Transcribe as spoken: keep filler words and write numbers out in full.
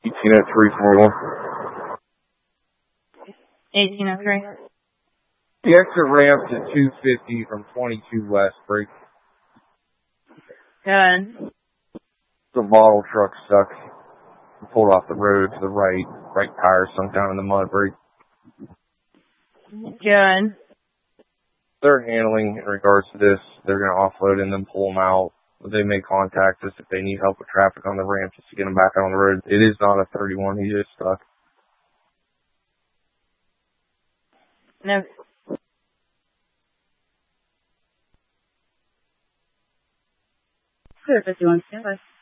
eighteen oh three forty-one. eighteen oh three. The exit ramp to two fifty from twenty-two West Break. Good. The Model truck stuck. Pulled off the road to the right. Right tire sunk down in the mud break. Good. They're handling in regards to this. They're going to offload and then pull them out. They may contact us if they need help with traffic on the ramp just to get them back on the road. It is not a thirty-one. He just stuck. No. Clear fifty-one, stand by.